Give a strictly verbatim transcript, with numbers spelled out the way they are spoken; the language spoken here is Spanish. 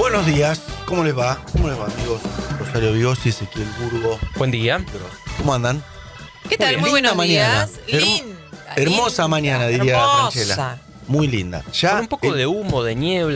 Buenos días, ¿cómo les va? ¿Cómo les va, amigos? Rosario Vigos y Ezequiel Burgo. Buen día. ¿Cómo andan? ¿Qué tal? bien, Muy linda buenos mañana. días. Herm- Linda. Hermosa linda, mañana, diría hermosa. Franchella. Muy linda. Ya Con un poco el- de humo, de niebla.